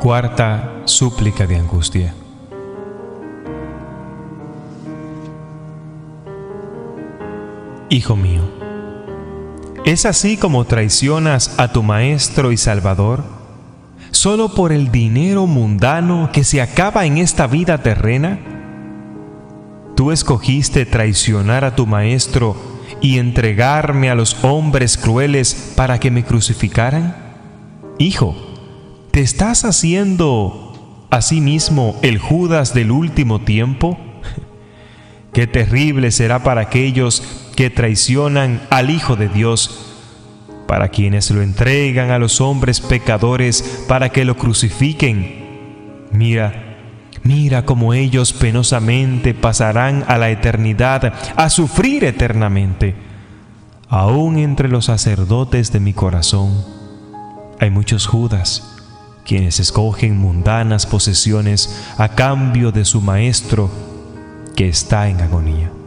Cuarta súplica de angustia. Hijo mío, ¿es así como traicionas a tu Maestro y Salvador? ¿Solo por el dinero mundano que se acaba en esta vida terrena? ¿Tú escogiste traicionar a tu Maestro y entregarme a los hombres crueles para que me crucificaran? Hijo, ¿te estás haciendo a sí mismo el Judas del último tiempo? Qué terrible será para aquellos que traicionan al Hijo de Dios, para quienes lo entregan a los hombres pecadores para que lo crucifiquen. Mira cómo ellos penosamente pasarán a la eternidad, a sufrir eternamente. Aún entre los sacerdotes de mi corazón hay muchos Judas, quienes escogen mundanas posesiones a cambio de su Maestro que está en agonía.